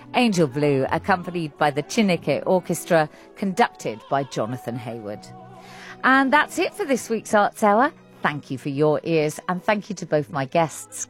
Angel Blue, accompanied by the Chineke Orchestra, conducted by Jonathan Hayward. And that's it for this week's Arts Hour. Thank you for your ears, and thank you to both my guests,